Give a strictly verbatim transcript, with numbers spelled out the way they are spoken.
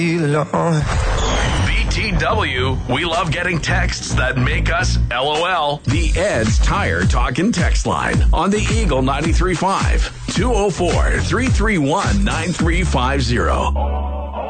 B T W, we love getting texts that make us LOL. The Ed's Tire Talk and Text Line on the Eagle ninety-three point five, two oh four, three three one, nine three five zero.